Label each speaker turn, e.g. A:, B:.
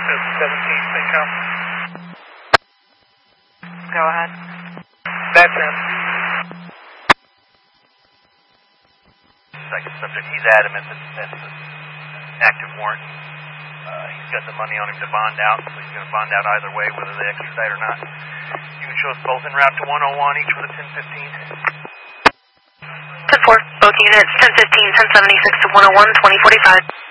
A: 1017, come.
B: Go ahead.
A: That's him.
C: Second subject, he's adamant that that's an active warrant. He's got the money on him to bond out, so he's going to bond out either way, whether they extradite or not. You can show us both en route to 101, each with a 1015.
B: 10-4, both units, 1015, 1076 to 101, 2045.